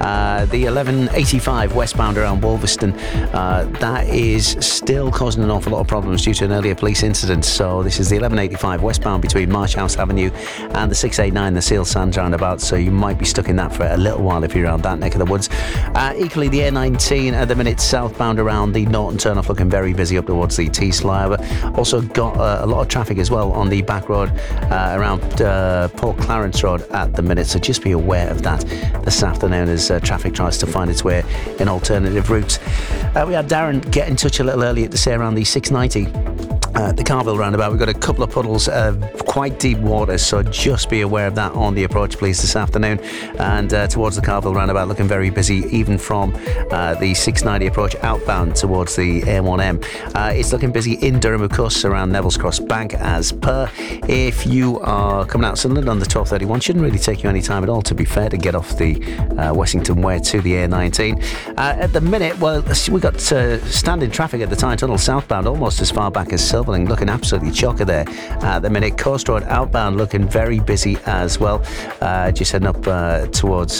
The 1185 westbound around Wolverston, that is still causing an awful lot of problems due to an earlier police incident. So this is the 1185 westbound between Marsh House Avenue and the 689, the Seal Sands roundabout. So you might be stuck in that for a little while if you're around that neck of the woods. Equally, the A19 at the minute southbound around the Norton turnoff looking very busy up towards the Tees flyover. Also got a lot of traffic as well on the back road around Port Clarence Road at the minute. So just be aware of that this afternoon as traffic tries to find its way in alternative routes. We had Darren get in touch a little earlier to say around the 690. The Carville roundabout, we've got a couple of puddles of quite deep water, so just be aware of that on the approach, please, this afternoon. And towards the Carville roundabout, looking very busy, even from the 690 approach outbound towards the A1M. It's looking busy in Durham, of course, around Neville's Cross Bank, as per. If you are coming out of Sunderland on the 1231, shouldn't really take you any time at all, to be fair, to get off the Wessington Way to the A19. At the minute, well, we got standing traffic at the Tyne Tunnel southbound, almost as far back as Silverling, looking absolutely chocker there at the minute. Coast Road outbound looking very busy as well. Just heading up towards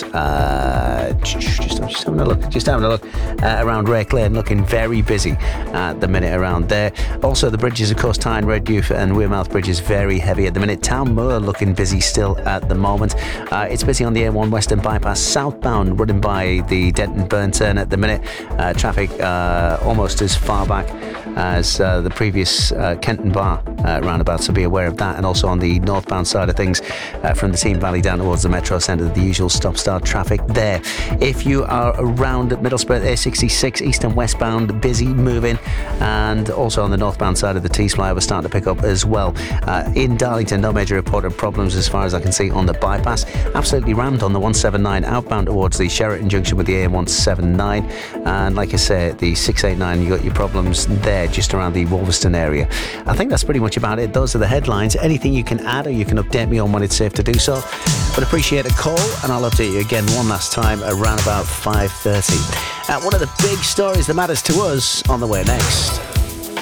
just having a look around Rake Lane, looking very busy at the minute around there. Also the bridges, of course, Tyne, Redyouth and Wearmouth bridges very heavy at the minute. Town Moor looking busy still at the moment. It's busy on the A1 Western Bypass southbound, running by the Denton Burn turn at the minute. Traffic almost as far back as the previous Kenton Bar roundabout, so be aware of that. And also on the northbound side of things, from the Team Valley down towards the Metro Centre, the usual stop-start traffic there. If you are around Middlesbrough, A66 east and westbound, busy moving, and also on the northbound side of the Tees flyover starting to pick up as well. In Darlington, no major reported problems as far as I can see on the bypass. Absolutely rammed on the 179 outbound towards the Sheraton junction with the AM179, and like I say, the 689, you got your problems there just around the Wolverston area. I think that's pretty much about it. Those are the headlines. Anything you can add, or you can update me on when it's safe to do so. But appreciate a call, and I'll update you again one last time around about 5:30. One of the big stories that matters to us on the way next.